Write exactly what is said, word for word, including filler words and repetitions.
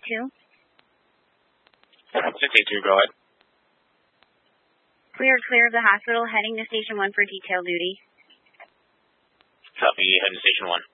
two. six eight two, go ahead. We are clear of the hospital, heading to Station one for detail duty. Copy, heading to Station one.